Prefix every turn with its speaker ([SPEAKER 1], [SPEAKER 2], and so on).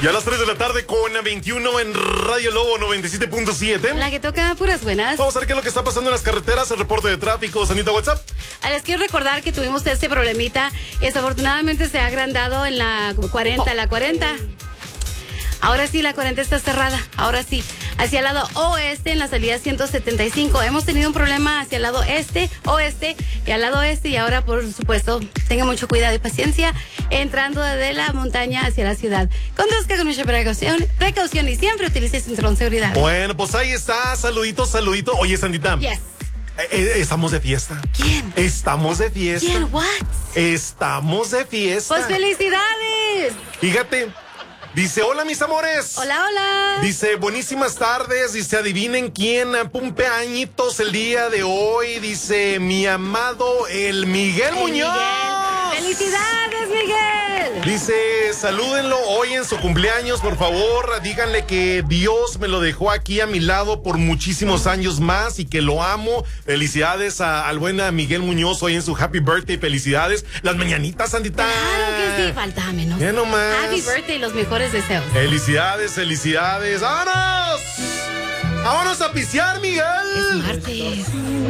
[SPEAKER 1] Y a las 3 de la tarde con 21 en Radio Lobo 97.7.
[SPEAKER 2] La que toca puras buenas.
[SPEAKER 1] Vamos a ver qué es lo que está pasando en las carreteras, el reporte de tráfico. Sanita, WhatsApp.
[SPEAKER 2] Les quiero recordar que tuvimos este problemita. Desafortunadamente se ha agrandado en la 40, la 40. Ahora sí, la 40 está cerrada. Ahora sí. Hacia el lado oeste, en la salida 175. Hemos tenido un problema hacia el lado este, oeste y al lado este. Y ahora, por supuesto, tengan mucho cuidado y paciencia entrando de la montaña hacia la ciudad. Conduzca con mucha precaución y siempre utilice cinturón de seguridad.
[SPEAKER 1] Bueno, pues ahí está. Saludito. Oye, Sandita.
[SPEAKER 2] Yes.
[SPEAKER 1] Estamos de fiesta.
[SPEAKER 2] ¿Quién?
[SPEAKER 1] Estamos de fiesta.
[SPEAKER 2] ¿Quién? What?
[SPEAKER 1] Estamos de fiesta.
[SPEAKER 2] Pues felicidades.
[SPEAKER 1] Fíjate. Dice, hola mis amores.
[SPEAKER 2] Hola, hola.
[SPEAKER 1] Dice, buenísimas tardes. Dice, adivinen quién cumple añitos el día de hoy. Dice, mi amado, el Miguel Muñoz.
[SPEAKER 2] Miguel. ¡Felicidades, Miguel!
[SPEAKER 1] Dice, salúdenlo hoy en su cumpleaños, por favor. Díganle que Dios me lo dejó aquí a mi lado por muchísimos años más y que lo amo. Felicidades al buen Miguel Muñoz hoy en su happy birthday. Felicidades. Las mañanitas, Sandita.
[SPEAKER 2] Claro que sí, falta menos.
[SPEAKER 1] Ya nomás.
[SPEAKER 2] Happy birthday, los mejores deseos.
[SPEAKER 1] Felicidades. ¡Vámonos! ¡Vámonos a pisear, Miguel!
[SPEAKER 2] Es martes.